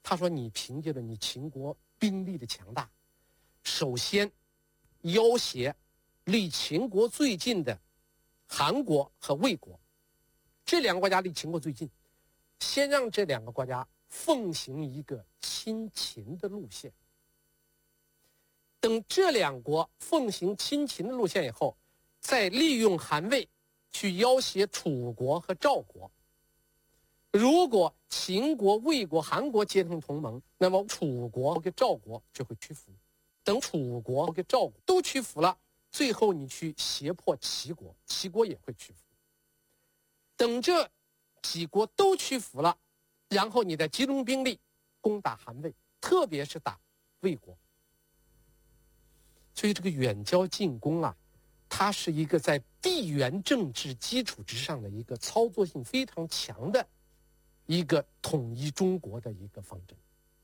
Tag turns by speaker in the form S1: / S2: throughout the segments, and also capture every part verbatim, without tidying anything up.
S1: 他说你凭借着你秦国兵力的强大，首先要挟离秦国最近的韩国和魏国，这两个国家离秦国最近，先让这两个国家奉行一个亲秦的路线。等这两国奉行亲秦的路线以后，再利用韩魏去要挟楚国和赵国。如果秦国、魏国、韩国结成同盟，那么楚国跟赵国就会屈服。等楚国跟赵国都屈服了，最后你去胁迫齐国，齐国也会屈服。等这几国都屈服了，然后你再集中兵力攻打韩魏，特别是打魏国。所以这个远交近攻啊，它是一个在地缘政治基础之上的一个操作性非常强的一个统一中国的一个方针。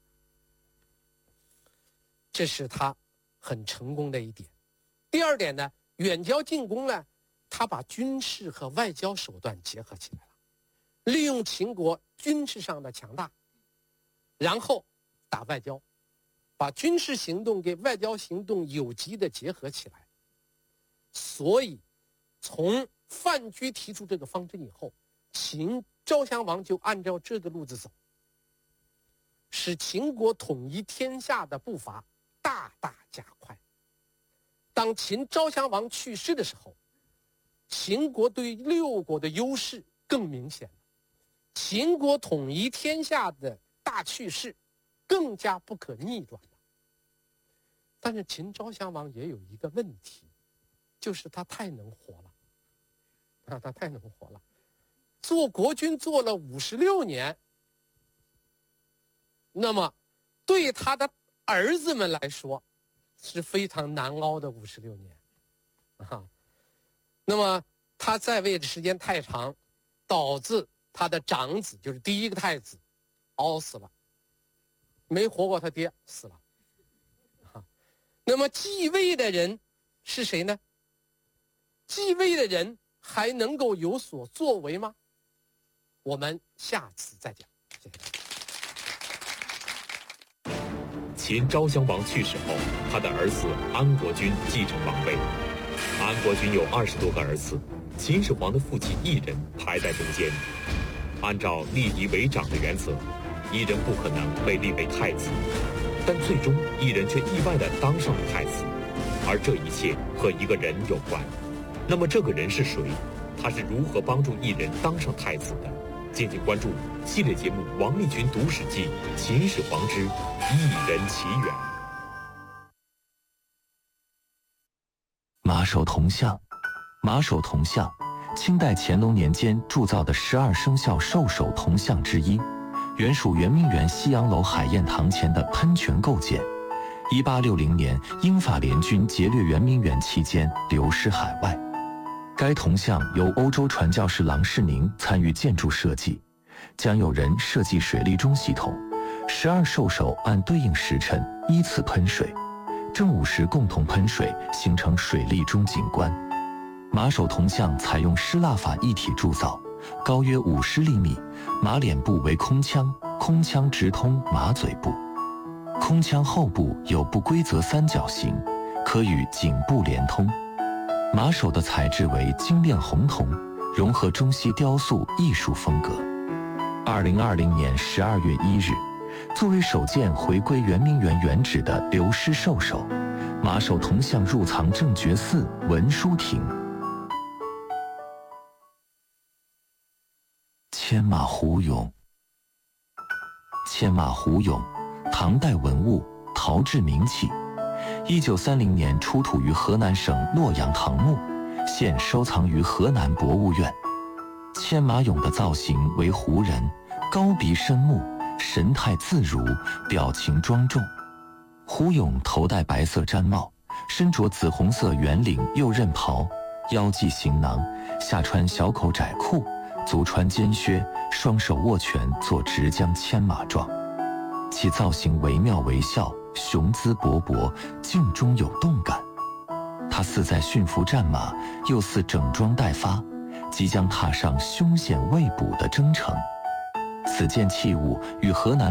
S1: 这是他很成功的一点。第二点呢，远交近攻呢，他把军事和外交手段结合起来了，利用秦国军事上的强大，然后打外交，把军事行动跟外交行动有机的结合起来。所以从范雎提出这个方针以后，秦昭襄王就按照这个路子走，使秦国统一天下的步伐大大加快。当秦昭襄王去世的时候，秦国对六国的优势更明显了，秦国统一天下的大趋势更加不可逆转了。但是秦昭襄王也有一个问题，就是他太能活了啊，他太能活了。做国君做了五十六年，那么对他的儿子们来说是非常难熬的五十六年啊。那么他在位的时间太长，导致他的长子，就是第一个太子，熬死了，没活过他爹，死了啊。那么继位的人是谁呢？继位的人还能够有所作为吗？我们下次再讲。谢谢大家。
S2: 秦昭襄王去世后，他的儿子安国君继承王位。安国君有二十多个儿子，秦始皇的父亲异人排在中间。按照立嫡为长的原则，异人不可能被立为太子，但最终异人却意外地当上了太子，而这一切和一个人有关。那么这个人是谁？他是如何帮助异人当上太子的？敬请关注系列节目《王立群读史记·秦始皇之异人奇缘》。
S3: 马首铜像，马首铜像，清代乾隆年间铸造的十二生肖兽首铜像之一，原属圆明园西洋楼海晏堂前的喷泉构件。一八六零年，英法联军劫掠圆明园期间流失海外。该铜像由欧洲传教士郎世宁参与建筑设计，将有人设计水利中系统，十二兽首按对应时辰依次喷水，正午时共同喷水，形成水利中景观。马首铜像采用失蜡法一体铸造，高约五十厘米，马脸部为空腔，空腔直通马嘴部，空腔后部有不规则三角形，可与颈部连通。马首的材质为精炼红铜，融合中西雕塑艺术风格。二零二零年十二月一日，作为首件回归圆明园原址的流失兽首，马首铜像入藏正觉寺文殊亭。牵马胡俑，牵马胡俑，唐代文物，陶制名器。一九三零年出土于河南省洛阳唐墓，现收藏于河南博物院。牵马俑的造型为胡人，高鼻深目，神态自如，表情庄重。胡俑头戴白色毡帽，身着紫红色圆领右衽袍，腰系行囊，下穿小口窄裤，足穿尖靴，双手握拳做直将牵马状。其造型惟妙惟肖，雄姿勃勃，静中有动感。他似在驯服战马，又似整装待发，即将踏上凶险未卜的征程。此件器物与河南